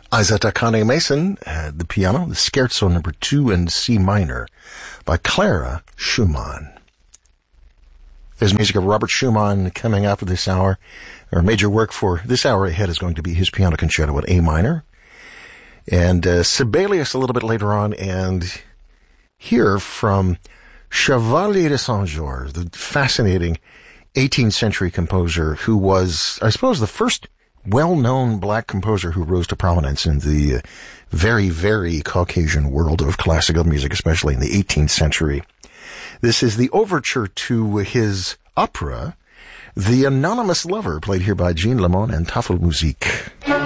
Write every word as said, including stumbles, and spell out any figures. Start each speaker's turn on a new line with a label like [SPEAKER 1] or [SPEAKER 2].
[SPEAKER 1] Isaac Akane Mason had the piano, the Scherzo number two in C minor by Clara Schumann. There's music of Robert Schumann coming up this hour. Our major work for this hour ahead is going to be his piano concerto in A minor. And uh, Sibelius a little bit later on, and hear from Chevalier de Saint-Georges, the fascinating eighteenth century composer who was, I suppose, the first well-known black composer who rose to prominence in the uh, very, very Caucasian world of classical music, especially in the eighteenth century. This is the overture to his opera, The Anonymous Lover, played here by Jean Lemon and Tafelmusik.